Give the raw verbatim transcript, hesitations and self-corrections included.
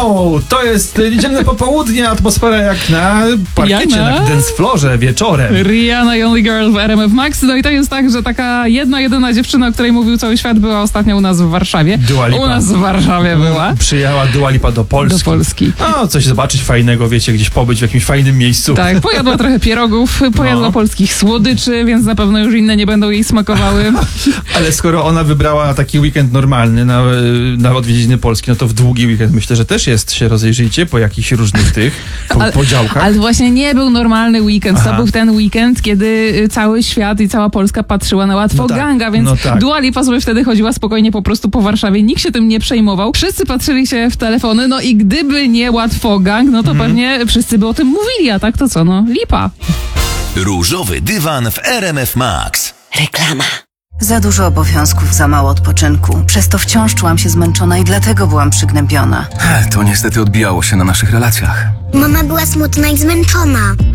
Yo, to jest niedzielne popołudnie, atmosfera jak na parkiecie, Jana. na dance floorze wieczorem. Rihanna i Only Girl w R M F Max. No i to jest tak, że taka jedna, jedyna dziewczyna, o której mówił cały świat, była ostatnio u nas w Warszawie. Dua Lipa. U nas w Warszawie była. Przyjechała Dua Lipa do Polski. Do Polski. No, coś zobaczyć fajnego, wiecie, gdzieś pobyć w jakimś fajnym miejscu. Tak, pojadła trochę pierogów, pojadła No. polskich słodyczy, więc na pewno już inne nie będą jej smakowały. Ale skoro ona wybrała taki weekend normalny na, na odwiedziny Polski, no to w długi weekend myślę, że też jest, się rozejrzyjcie po jakichś różnych tych po, Ale- podziałkach. Ale właśnie nie był normalny weekend. Aha. To był ten weekend, kiedy cały świat i cała Polska patrzyła na Łatwo No tak, Ganga, więc no tak. Dua Lipa sobie wtedy chodziła spokojnie po prostu po Warszawie. Nikt się tym nie przejmował. Wszyscy patrzyli się w telefony, no i gdyby nie Łatwo Gang, no to Mhm. pewnie wszyscy by o tym mówili, a tak to co, no lipa. Różowy dywan w R M F Max. Reklama. Za dużo obowiązków, za mało odpoczynku. Przez to wciąż czułam się zmęczona i dlatego byłam przygnębiona. To niestety odbijało się na naszych relacjach. Mama była smutna i zmęczona.